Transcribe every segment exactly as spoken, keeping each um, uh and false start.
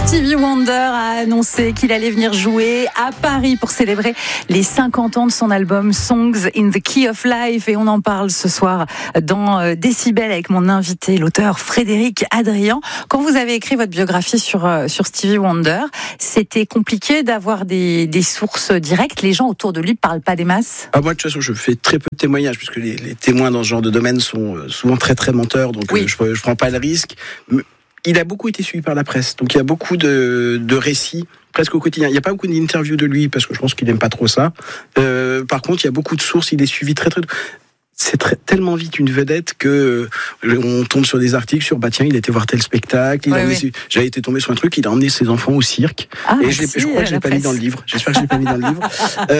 Stevie Wonder a annoncé qu'il allait venir jouer à Paris pour célébrer les cinquante ans de son album Songs in the Key of Life. Et on en parle ce soir dans Décibel avec mon invité, l'auteur Frédéric Adrian. Quand vous avez écrit votre biographie sur, sur Stevie Wonder, c'était compliqué d'avoir des, des sources directes. Les gens autour de lui ne parlent pas des masses. Ah, moi, de toute façon, je fais très peu de témoignages puisque les, les témoins dans ce genre de domaine sont souvent très très menteurs. Donc oui. euh, je ne prends pas le risque. Il a beaucoup été suivi par la presse, donc il y a beaucoup de, de récits, presque au quotidien. Il n'y a pas beaucoup d'interviews de lui, parce que je pense qu'il n'aime pas trop ça. Euh, par contre, il y a beaucoup de sources, il est suivi très très... C'est très, tellement vite une vedette que euh, on tombe sur des articles sur bah tiens il était voir tel spectacle. Il ouais, a emmené, oui. J'avais été tombé sur un truc. Il a emmené ses enfants au cirque. Ah, et je, je crois que je l'ai pas mis dans le livre. J'espère que je l'ai pas mis dans le livre.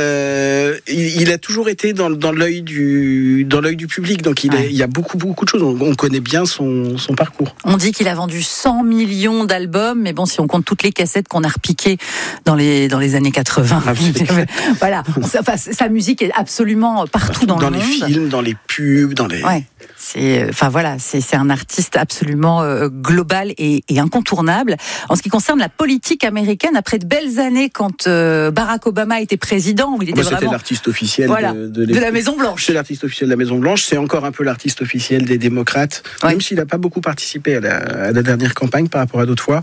Euh, il, il a toujours été dans, dans l'œil du dans l'œil du public. Donc il, ouais. est, il y a beaucoup beaucoup de choses. On, on connaît bien son son parcours. On dit qu'il a vendu cent millions d'albums, mais bon si on compte toutes les cassettes qu'on a repiquées dans les dans les années quatre-vingts. Ah, voilà. Enfin, sa musique est absolument partout, partout dans, dans le monde. Dans les films, dans les pubs, dans les... Ouais, c'est, enfin voilà, c'est, c'est un artiste absolument euh, global et, et incontournable. En ce qui concerne la politique américaine, après de belles années, quand euh, Barack Obama était président, où il était Moi, vraiment... C'était l'artiste officiel voilà, de, de, de la Maison Blanche. C'est l'artiste officiel de la Maison Blanche. C'est encore un peu l'artiste officiel des démocrates, ouais. Même s'il n'a pas beaucoup participé à la, à la dernière campagne par rapport à d'autres fois.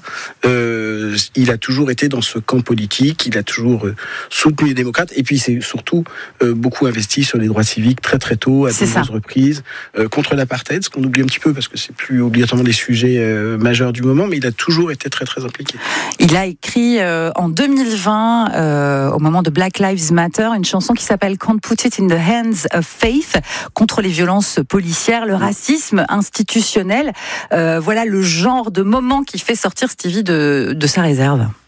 Euh, il a toujours été dans ce camp politique. Il a toujours euh, soutenu les démocrates. Et puis, c'est surtout euh, beaucoup investi sur les droits civiques très très tôt, à de nombreuses reprises. Euh, contre l'apartheid, ce qu'on oublie un petit peu parce que c'est plus obligatoirement des sujets euh, majeurs du moment, mais il a toujours été très très impliqué. Il a écrit euh, en deux mille vingt, euh, au moment de Black Lives Matter, une chanson qui s'appelle Can't Put It in the Hands of Faith, contre les violences policières, le racisme institutionnel. Euh, voilà le genre de moment qui fait sortir Stevie de, de sa réserve.